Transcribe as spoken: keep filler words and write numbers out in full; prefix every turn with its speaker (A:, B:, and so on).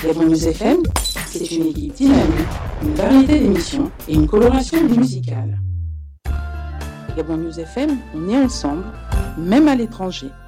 A: Gabon News F M, c'est une équipe dynamique, une variété d'émissions et une coloration musicale. Gabon News F M, on est ensemble, même à l'étranger.